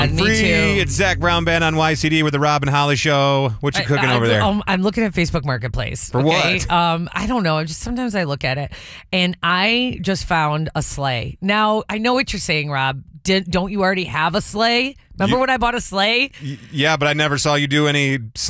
Me Free. too. It's Zach Brown Band on YCD with the Rob and Holly Show. What you cooking over there? I'm looking at Facebook Marketplace. For what? I don't know. Sometimes I look at it, and I just found a sleigh. Now I know what you're saying, Rob. Don't you already have a sleigh? Remember when I bought a sleigh? Yeah, but I never saw you do any